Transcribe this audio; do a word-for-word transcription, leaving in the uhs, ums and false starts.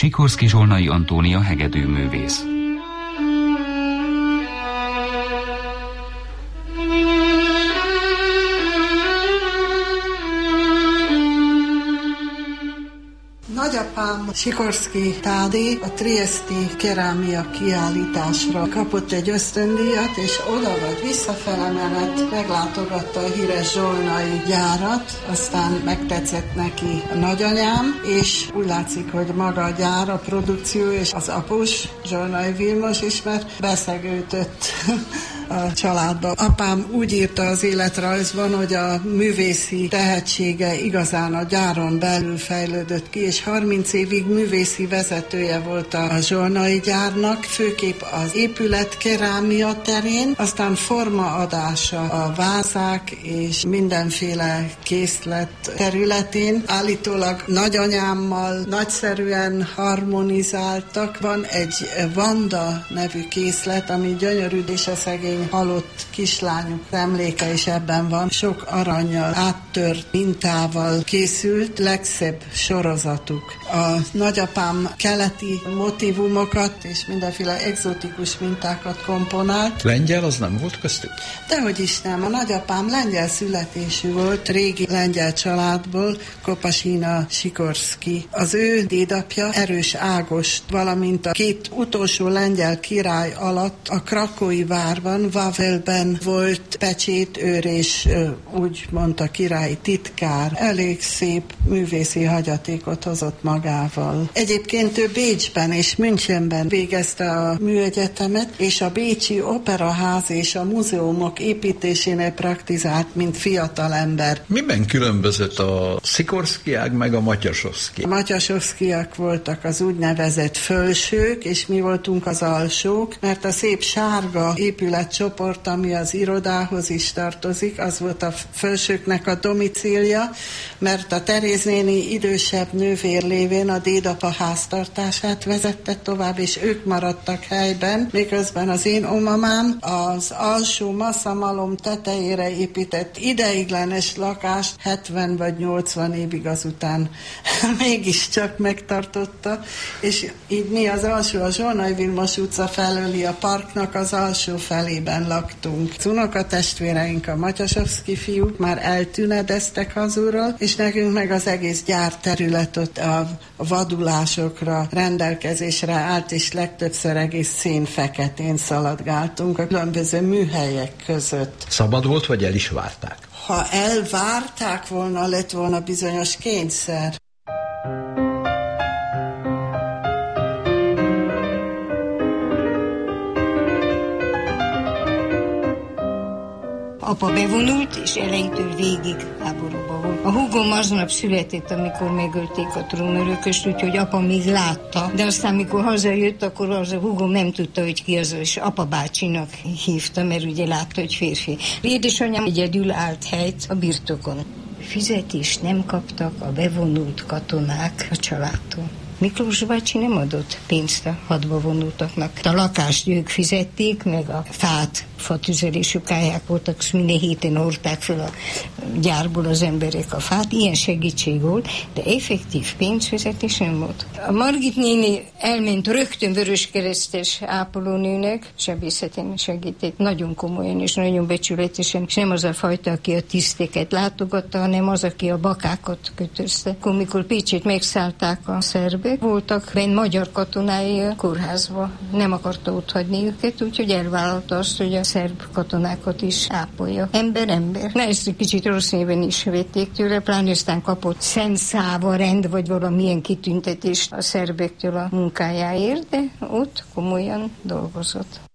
Sikorszky-Zsolnai Antónia hegedűművész. Nagyapám Sikorszky Tádé a trieszti kerámia kiállításra kapott egy ösztöndíjat, és oda vagy visszafele menet meglátogatta a híres zsolnai gyárat, aztán megtetszett neki a nagyanyám, és úgy látszik, hogy maga a gyár, a produkció és az apus, Zsolnai Vilmos is, mert beszegődött a családba. Apám úgy írta az életrajzban, hogy a művészi tehetsége igazán a gyáron belül fejlődött ki, és harminc évig művészi vezetője volt a zsolnai gyárnak, főképp az épület kerámia terén, aztán formaadása a vázák és mindenféle készlet területén. Állítólag nagyanyámmal nagyszerűen harmonizáltak. Van egy Vanda nevű készlet, ami gyönyörű, és a szegény halott kislányuk emléke is ebben van. Sok arannyal áttört mintával készült, legszebb sorozatuk. A nagyapám keleti motivumokat és mindenféle egzotikus mintákat komponált. Lengyel az nem volt köztük? Dehogy is nem. A nagyapám lengyel születésű volt, régi lengyel családból, Kopasina Sikorszky. Az ő dédapja Erős Ágost, valamint a két utolsó lengyel király alatt a krakói várban, Wawelben volt pecsétőr és úgy mondta királyi titkár. Elég szép művészi hagyatékot hozott magával. Egyébként ő Bécsben és Münchenben végezte a műegyetemet, és a bécsi operaház és a múzeumok építésénél praktizált, mint fiatalember. Miben különbözött a Sikorszkyák meg a Matyasovszky? A Matyasovszkyak voltak az úgynevezett fölsők, és mi voltunk az alsók, mert a szép sárga épületcsoport, ami az irodához is tartozik, az volt a fölsőknek a domicílja, mert a Teréz néni idősebb nővér lévén a dédapa háztartását vezette tovább, és ők maradtak helyben, miközben az én omamám az alsó masszamalom tetejére épített ideiglenes lakást hetven vagy nyolcvan évig azután mégiscsak megtartotta, és így mi az alsó, a Zsolnai Vilmos utca felőli a parknak az alsó felében laktunk. Az unokatestvéreink, a Matyasovszky fiúk már eltűnedeztek hazulról, és nekünk meg az egész gyárterületet a vadulásokra rendelkezésre állt, és legtöbbször egész szénfeketén szaladgáltunk a különböző műhelyek között. Szabad volt, vagy el is várták? Ha elvárták volna, lett volna bizonyos kényszer. Apa bevonult, és elejétől végig háborúban volt. A húgom aznap született, amikor megölték a trónörököst, úgyhogy apa még látta. De aztán, mikor hazajött, akkor az a húgom nem tudta, hogy ki az, és apa bácsinak hívta, mert ugye látta, hogy férfi. Édesanyám egyedül állt helyt a birtokon. Fizetést nem kaptak a bevonult katonák a családtól. Miklós bácsi nem adott pénzt a hadba vonultaknak. A lakást ők fizették, meg a fát, fatüzelésű kályák voltak, minden héten hordták fel a gyárból az emberek a fát. Ilyen segítség volt, de effektív pénzfizetés nem volt. A Margit néni elment rögtön vöröskeresztes ápolónőnek, sebészeten segített, nagyon komolyan és nagyon becsületesen, és nem az a fajta, aki a tiszteket látogatta, hanem az, aki a bakákat kötözte. Akkor, mikor Pécsét megszállták a szerbek, voltak benn magyar katonái a kórházba. Nem akarta ott hagyni őket, úgyhogy elvállalta azt, hogy a szerb katonákat is ápolja. Ember, ember. Na, ezt egy kicsit rossz néven is vették tőle, pláne aztán kapott Szent Száva rend, vagy valamilyen kitüntetést a szerbektől a munkájáért, de ott komolyan dolgozott.